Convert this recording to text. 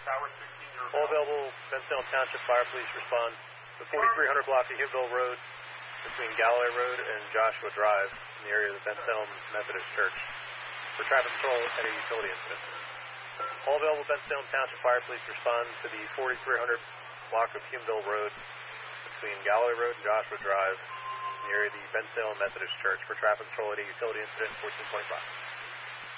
Tower 16, you're All available Bensalem Township Fire Police respond to 4300 block of Hughville Road between Galloway Road and Joshua Drive in the area of the Bensalem Methodist Church for traffic control at a utility incident. All available Bensalem Township Fire Police respond to the 4300 block of Hughville Road between Galloway Road and Joshua Drive in the area of the Bensalem Methodist Church for traffic control at a utility incident 1425.